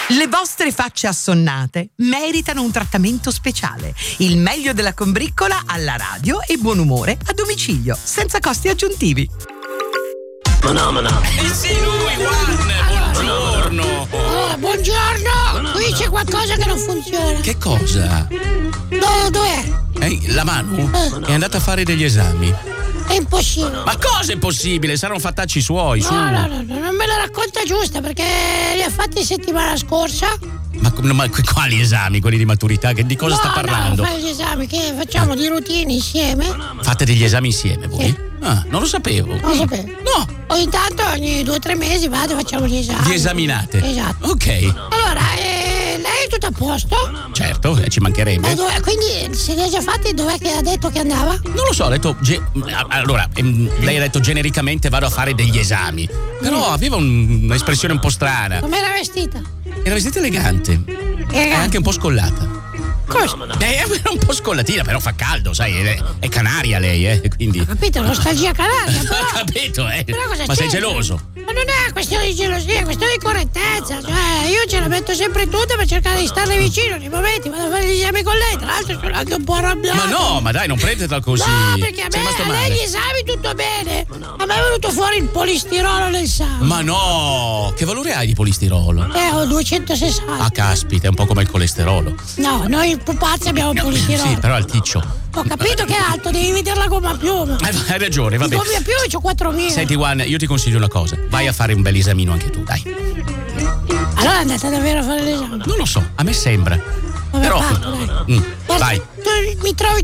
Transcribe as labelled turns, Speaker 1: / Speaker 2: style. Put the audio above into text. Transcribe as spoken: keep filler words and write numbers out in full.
Speaker 1: Le vostre facce assonnate meritano un trattamento speciale. Il meglio della combriccola alla radio e buon umore a domicilio, senza costi aggiuntivi.
Speaker 2: Manamana.
Speaker 3: Eh sì, lui, Juan, buongiorno.
Speaker 4: Oh, buongiorno. Qui c'è qualcosa che non funziona.
Speaker 3: Che cosa?
Speaker 4: No, dov'è?
Speaker 3: Eh, la Manu
Speaker 4: Eh.
Speaker 3: è andata a fare degli esami.
Speaker 4: È impossibile.
Speaker 3: Ma cosa è impossibile? Saranno fattacci suoi, su.
Speaker 4: No, no, no, no, non me la racconta giusta perché li ha fatti settimana scorsa.
Speaker 3: Ma, ma quali esami? Quelli di maturità? Che di cosa
Speaker 4: no,
Speaker 3: sta parlando?
Speaker 4: No, fai gli esami che facciamo di routine insieme.
Speaker 3: Fate degli esami insieme voi?
Speaker 4: Sì.
Speaker 3: Ah, non lo sapevo.
Speaker 4: Non lo sapevo.
Speaker 3: No.
Speaker 4: Ogni tanto, ogni due o tre mesi vado e facciamo gli esami.
Speaker 3: Vi esaminate?
Speaker 4: Esatto.
Speaker 3: Ok.
Speaker 4: Allora, eh, lei è tutto a posto?
Speaker 3: Certo, eh, ci mancherebbe.
Speaker 4: Ma dove- quindi se li ha già fatti, dov'è che ha detto che andava?
Speaker 3: Non lo so, ha detto. ge- allora, ehm, lei ha detto genericamente vado a fare degli esami. Però aveva un- un'espressione un po' strana.
Speaker 4: Com'era vestita?
Speaker 3: Era vestita elegante. E anche un po' scollata.
Speaker 4: Cosa?
Speaker 3: Eh, era un po' scollatina, però fa caldo, sai, è, è canaria lei, eh, quindi.
Speaker 4: Capito? Nostalgia canaria,
Speaker 3: Ho
Speaker 4: però.
Speaker 3: capito, eh.
Speaker 4: Però cosa
Speaker 3: Ma sei
Speaker 4: c'entra?
Speaker 3: geloso?
Speaker 4: Ma non è questione di gelosia, è questione di correttezza. Cioè, io ce la metto sempre tutta per cercare di starle vicino nei momenti, vado a fare gli esami con lei, tra l'altro sono anche un po' arrabbiato.
Speaker 3: Ma no, ma dai, non prendetela così.
Speaker 4: No, perché a
Speaker 3: Sei
Speaker 4: me,
Speaker 3: rimasto
Speaker 4: a
Speaker 3: male.
Speaker 4: lei gli esami tutto bene. A me è venuto fuori il polistirolo nel sangue.
Speaker 3: Ma no, che valore hai di polistirolo?
Speaker 4: Eh, ho duecentosessanta.
Speaker 3: Ah, caspita, è un po' come il colesterolo.
Speaker 4: No, noi pupazzi abbiamo il polistirolo.
Speaker 3: Sì, però alticcio.
Speaker 4: Ho capito che è alto, devi vederla come a piuma.
Speaker 3: Eh, hai ragione, vabbè.
Speaker 4: Come a piuma c'ho quattromila.
Speaker 3: Senti, Juan, io ti consiglio una cosa. Vai a fare un bel esamino anche tu, dai.
Speaker 4: Allora è andata davvero a fare l'esame.
Speaker 3: Non lo so, a me sembra.
Speaker 4: Vabbè,
Speaker 3: Però.
Speaker 4: parto, dai.
Speaker 3: Mm,
Speaker 4: Guarda,
Speaker 3: vai.
Speaker 4: tu mi trovi